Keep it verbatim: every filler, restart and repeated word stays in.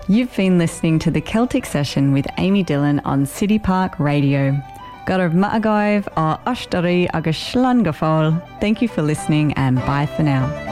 You've been listening to the Celtic Session with Amy Dillon on City Park Radio. Gorobh Maagaiv or Ashtari agus Slán go fóill. Thank you for listening and bye for now.